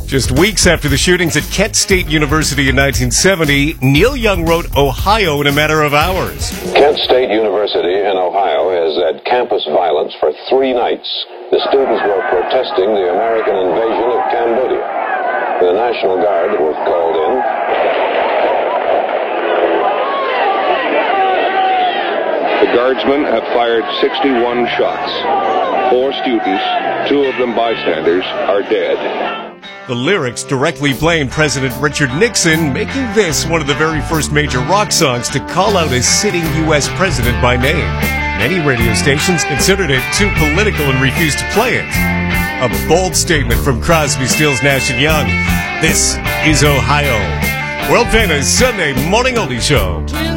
Just weeks after the shootings at Kent State University in 1970, Neil Young wrote Ohio in a matter of hours. Kent State University in Ohio has had campus violence for 3 nights. The students were protesting the American invasion of Cambodia. The National Guard was called in. The guardsmen have fired 61 shots. 4 students, 2 of them bystanders, are dead. The lyrics directly blame President Richard Nixon, making this one of the very first major rock songs to call out a sitting U.S. president by name. Many radio stations considered it too political and refused to play it. A bold statement from Crosby, Stills, Nash & Young. This is Ohio. World famous Sunday morning oldie show.